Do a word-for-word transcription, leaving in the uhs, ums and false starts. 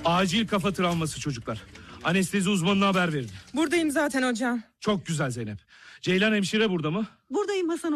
Acil kafa travması çocuklar. Anestezi uzmanına haber verin. Buradayım zaten hocam. Çok güzel Zeynep. Ceylan hemşire burada mı? Buradayım Hasan